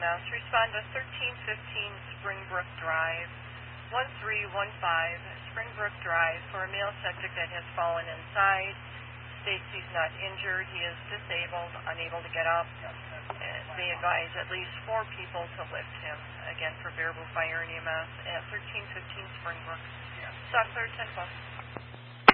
EMS. Respond to 1315 Springbrook Drive, 1315 Springbrook Drive for a male subject that has fallen inside. States he's not injured. He is disabled, unable to get up. They advise at least 4 people to lift him. Again, for Baraboo Fire and EMS at 1315 Springbrook. Stop clear, 10-12.